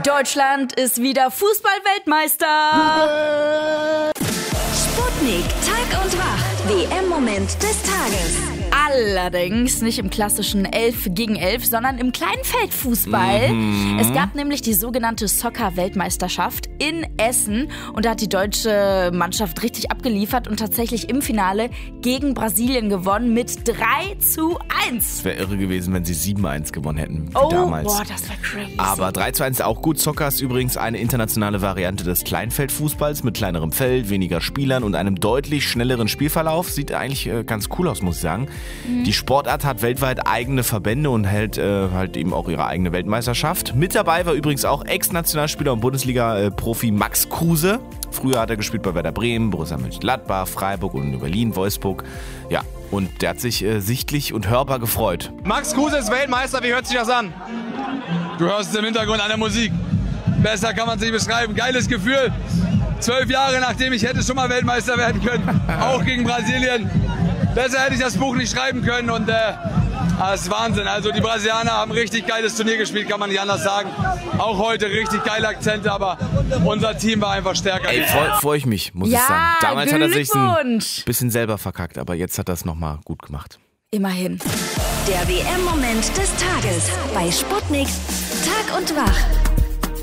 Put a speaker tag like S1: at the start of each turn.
S1: Deutschland ist wieder Fußball-Weltmeister.
S2: Sputnik, Tag und Wach. WM-Moment des Tages.
S1: Allerdings nicht im klassischen 11 gegen 11, sondern im Kleinfeldfußball. Es gab nämlich die sogenannte Soccer-Weltmeisterschaft in Essen und da hat die deutsche Mannschaft richtig abgeliefert und tatsächlich im Finale gegen Brasilien gewonnen mit 3:1.
S3: Es wäre irre gewesen, wenn sie 7:1 gewonnen hätten, wie damals.
S1: Boah, das wäre crazy.
S3: Aber 3:1 ist auch gut. Soccer ist übrigens eine internationale Variante des Kleinfeldfußballs mit kleinerem Feld, weniger Spielern und einem deutlich schnelleren Spielverlauf. Sieht eigentlich ganz cool aus, muss ich sagen. Die Sportart hat weltweit eigene Verbände und hält halt eben auch ihre eigene Weltmeisterschaft. Mit dabei war übrigens auch Ex-Nationalspieler und Bundesliga-Profi Max Kruse. Früher hat er gespielt bei Werder Bremen, Borussia Mönchengladbach, Freiburg und Berlin, Wolfsburg. Ja, und der hat sich sichtlich und hörbar gefreut.
S4: Max Kruse ist Weltmeister, wie hört sich das an?
S5: Du hörst es im Hintergrund an der Musik. Besser kann man es nicht beschreiben. Geiles Gefühl. 12 Jahre nachdem ich hätte schon mal Weltmeister werden können. Auch gegen Brasilien. Besser hätte ich das Buch nicht schreiben können und das ist Wahnsinn. Also die Brasilianer haben ein richtig geiles Turnier gespielt, kann man nicht anders sagen. Auch heute richtig geile Akzente, aber unser Team war einfach stärker.
S3: Ey, freue ich mich, muss ich sagen. Damals hat er sich ein bisschen selber verkackt, aber jetzt hat er es nochmal gut gemacht.
S1: Immerhin.
S2: Der WM-Moment des Tages bei Sputnik. Tag und Wach.